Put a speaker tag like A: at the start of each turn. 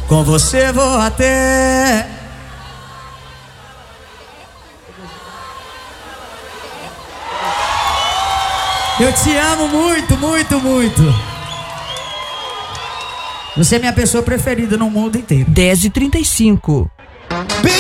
A: Com você vou até. Eu te amo muito, muito, muito. Você é minha pessoa preferida no mundo inteiro.
B: 10h35.